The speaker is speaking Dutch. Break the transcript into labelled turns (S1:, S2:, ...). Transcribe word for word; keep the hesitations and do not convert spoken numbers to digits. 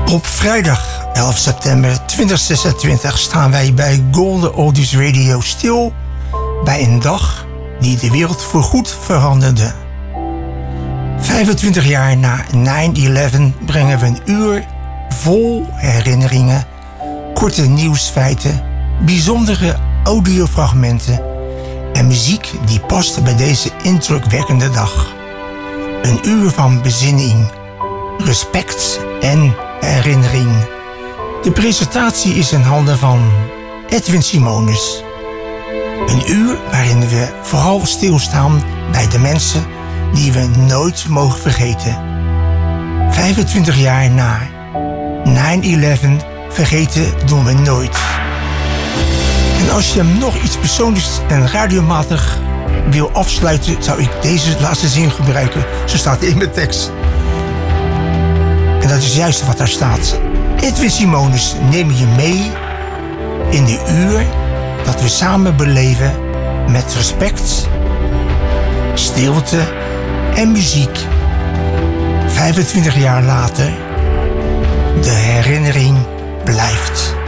S1: Op vrijdag elf september tweeduizend zesentwintig staan wij bij Golden Oldies Radio stil bij een dag die de wereld voorgoed veranderde. vijfentwintig jaar na negen elf brengen we een uur vol herinneringen, korte nieuwsfeiten, bijzondere audiofragmenten en muziek die past bij deze indrukwekkende dag. Een uur van bezinning, respect en herinnering. De presentatie is in handen van Edwin Simonis. Een uur waarin we vooral stilstaan bij de mensen die we nooit mogen vergeten. vijfentwintig jaar na negen elf vergeten doen we nooit. En als je hem nog iets persoonlijks en radiomatig wil afsluiten, zou ik deze laatste zin gebruiken. Zo staat het in mijn tekst. En dat is juist wat daar staat. Edwin Simonis neem je mee in de uur dat we samen beleven met respect, stilte en muziek. vijfentwintig jaar later, de herinnering blijft.